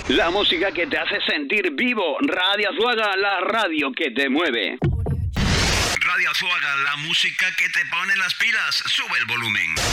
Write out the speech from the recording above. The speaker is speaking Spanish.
La música que te hace sentir vivo. Radio Azuaga, la radio que te mueve. Radio Azuaga, la música que te pone las pilas. Sube el volumen.